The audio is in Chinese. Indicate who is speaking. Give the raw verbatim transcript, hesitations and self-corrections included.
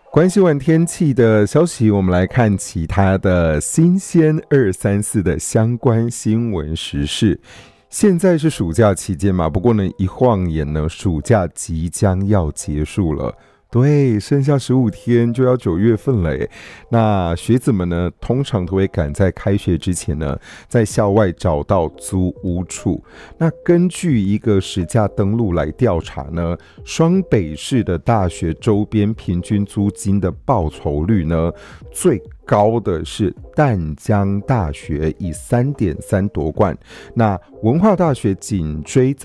Speaker 1: 关心完天气的消息，我们来看其他的新鲜二三四的相关新闻时事。现在是暑假期间嘛，不过呢，一晃眼呢，暑假即将要结束了。对，剩下十五天就要九月份了耶。那学子们呢，通常都会赶在开学之前呢，在校外找到租屋处。那根据一个实价登录来调查呢，双北市的大学周边平均租金的报酬率呢，最高的是淡江大学以 三点三 夺冠，那文化大学紧追。